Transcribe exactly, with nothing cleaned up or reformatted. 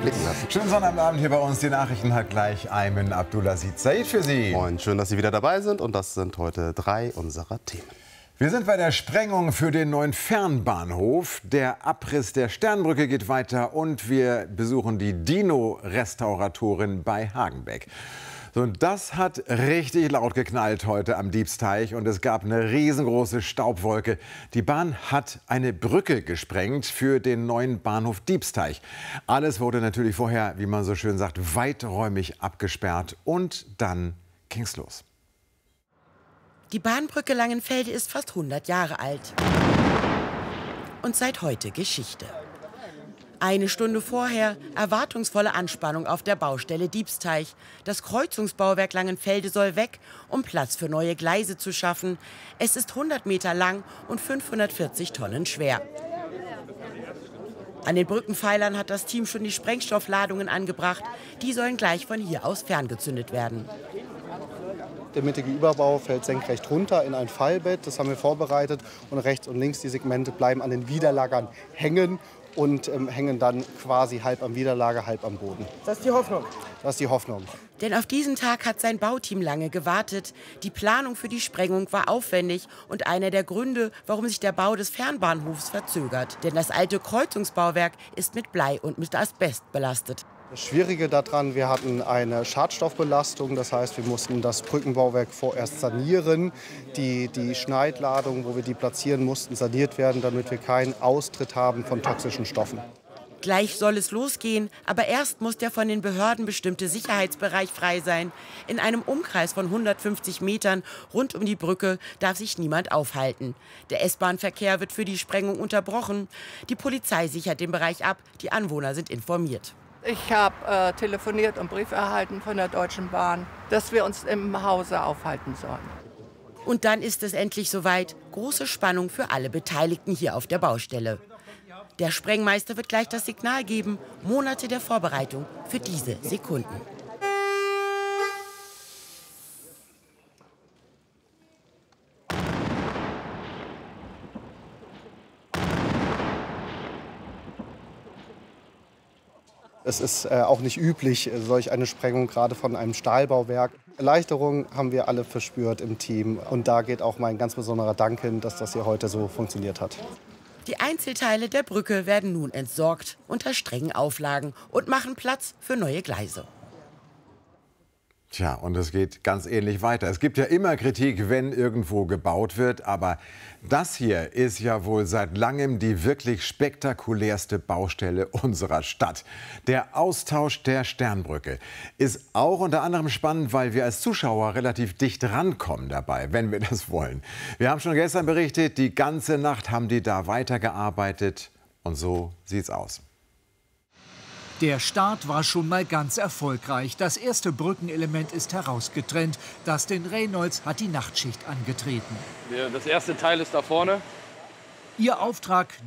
blicken lassen. Schönen Sonnabend hier bei uns. Die Nachrichten hat gleich Ayman Abdulaziz Said für Sie. Moin, schön, dass Sie wieder dabei sind. Und das sind heute drei unserer Themen. Wir sind bei der Sprengung für den neuen Fernbahnhof. Der Abriss der Sternbrücke geht weiter und wir besuchen die Dino-Restauratorin bei Hagenbeck. So, und das hat richtig laut geknallt heute am Diebsteich und es gab eine riesengroße Staubwolke. Die Bahn hat eine Brücke gesprengt für den neuen Bahnhof Diebsteich. Alles wurde natürlich vorher, wie man so schön sagt, weiträumig abgesperrt und dann ging's los. Die Bahnbrücke Langenfelde ist fast hundert Jahre alt und seit heute Geschichte. Eine Stunde vorher erwartungsvolle Anspannung auf der Baustelle Diebsteich. Das Kreuzungsbauwerk Langenfelde soll weg, um Platz für neue Gleise zu schaffen. Es ist hundert Meter lang und fünfhundertvierzig Tonnen schwer. An den Brückenpfeilern hat das Team schon die Sprengstoffladungen angebracht. Die sollen gleich von hier aus ferngezündet werden. Der mittige Überbau fällt senkrecht runter in ein Fallbett. Das haben wir vorbereitet. Und rechts und links die Segmente bleiben an den Widerlagern hängen und ähm, hängen dann quasi halb am Widerlager, halb am Boden. Das ist die Hoffnung. Das ist die Hoffnung. Denn auf diesen Tag hat sein Bauteam lange gewartet. Die Planung für die Sprengung war aufwendig und einer der Gründe, warum sich der Bau des Fernbahnhofs verzögert. Denn das alte Kreuzungsbauwerk ist mit Blei und mit Asbest belastet. Das Schwierige daran, wir hatten eine Schadstoffbelastung, das heißt, wir mussten das Brückenbauwerk vorerst sanieren. Die, die Schneidladungen, wo wir die platzieren mussten, saniert werden, damit wir keinen Austritt haben von toxischen Stoffen. Gleich soll es losgehen, aber erst muss der von den Behörden bestimmte Sicherheitsbereich frei sein. In einem Umkreis von hundertfünfzig Metern rund um die Brücke darf sich niemand aufhalten. Der S-Bahn-Verkehr wird für die Sprengung unterbrochen. Die Polizei sichert den Bereich ab, die Anwohner sind informiert. Ich habe äh, telefoniert und Brief erhalten von der Deutschen Bahn, dass wir uns im Hause aufhalten sollen. Und dann ist es endlich soweit. Große Spannung für alle Beteiligten hier auf der Baustelle. Der Sprengmeister wird gleich das Signal geben. Monate der Vorbereitung für diese Sekunden. Es ist äh, auch nicht üblich, solch eine Sprengung gerade von einem Stahlbauwerk. Erleichterung haben wir alle verspürt im Team. Und da geht auch mein ganz besonderer Dank hin, dass das hier heute so funktioniert hat. Die Einzelteile der Brücke werden nun entsorgt unter strengen Auflagen und machen Platz für neue Gleise. Tja, und es geht ganz ähnlich weiter. Es gibt ja immer Kritik, wenn irgendwo gebaut wird. Aber das hier ist ja wohl seit langem die wirklich spektakulärste Baustelle unserer Stadt. Der Austausch der Sternbrücke ist auch unter anderem spannend, weil wir als Zuschauer relativ dicht rankommen dabei, wenn wir das wollen. Wir haben schon gestern berichtet, die ganze Nacht haben die da weitergearbeitet. Und so sieht's aus. Der Start war schon mal ganz erfolgreich. Das erste Brückenelement ist herausgetrennt. Dustin Reynolds hat die Nachtschicht angetreten. Das erste Teil ist da vorne. Ihr Auftrag: